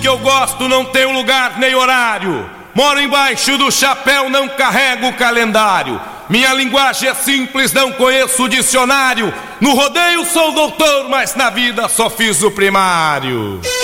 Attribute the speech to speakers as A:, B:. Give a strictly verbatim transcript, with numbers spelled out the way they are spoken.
A: que eu gosto não tem lugar nem horário. Moro embaixo do chapéu, não carrego o calendário. Minha linguagem é simples, não conheço o dicionário. No rodeio sou doutor, mas na vida só fiz o primário.